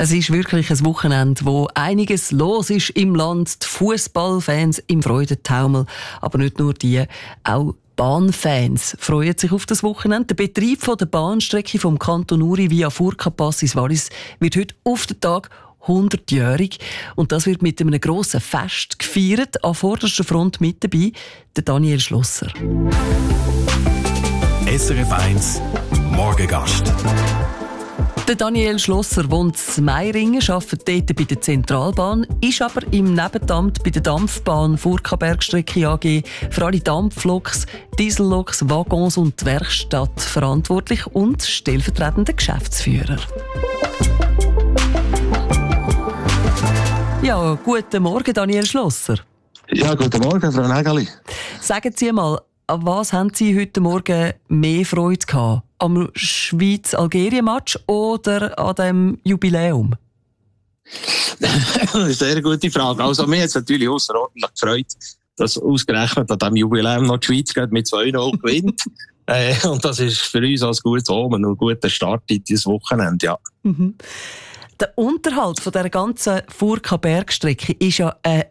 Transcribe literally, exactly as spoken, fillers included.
Es ist wirklich ein Wochenende, wo einiges los ist im Land. Die Fußballfans im Freudentaumel, aber nicht nur die, auch Bahnfans freuen sich auf das Wochenende. Der Betrieb der Bahnstrecke vom Kanton Uri via Furka-Pass ins Wallis wird heute auf den Tag hundertjährig. Und das wird mit einem grossen Fest gefeiert. An vorderster Front mit dabei der Daniel Schlosser. S R F eins Morgengast. Der Daniel Schlosser wohnt in Meiringen, arbeitet dort bei der Zentralbahn, ist aber im Nebenamt bei der Dampfbahn Furka-Bergstrecke A G für alle Dampfloks, Dieselloks, Waggons und die Werkstatt verantwortlich und stellvertretender Geschäftsführer. Ja, guten Morgen, Daniel Schlosser. Ja, guten Morgen, Frau Nägeli. Sagen Sie mal, an was haben Sie heute Morgen mehr Freude gehabt? Am Schweiz-Algerien-Match oder an dem Jubiläum? Eine sehr gute Frage. Also, mir hat es natürlich außerordentlich gefreut, dass ausgerechnet an diesem Jubiläum noch die Schweiz mit zwei null gewinnt. äh, und das ist für uns als gutes Omen und ein guter Start in dieses Wochenende. Ja. Mhm. Der Unterhalt von der ganzen Furka-Bergstrecke ist ja eine